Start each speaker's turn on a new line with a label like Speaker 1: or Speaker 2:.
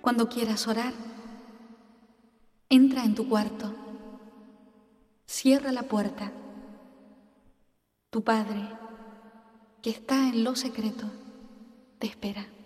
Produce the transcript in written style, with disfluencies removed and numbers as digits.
Speaker 1: Cuando quieras orar, entra en tu cuarto, cierra la puerta. Tu Padre, que está en lo secreto, te espera.